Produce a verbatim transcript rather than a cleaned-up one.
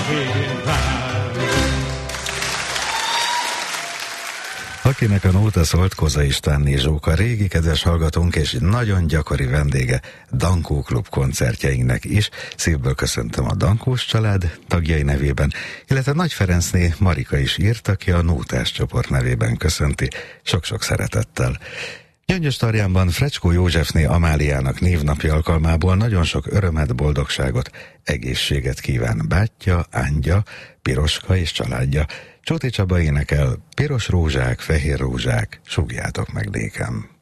Akinek a nóta szólt, Kozai Istvánné Zsóka, régi kedves hallgatónk és nagyon gyakori vendége Dankó Klub koncertjeinknek is. Szívből köszöntöm a Dankós család tagjai nevében, illetve Nagy Ferencné Marika is írt, aki a Nótás csoport nevében köszönti sok-sok szeretettel. Gyöngyös Tarjánban Frecskó Józsefné Amáliának névnapja alkalmából nagyon sok örömet, boldogságot, egészséget kíván bátyja, Ángya, Piroska és családja. Csóti Csaba énekel: piros rózsák, fehér rózsák, súgjátok meg nékem.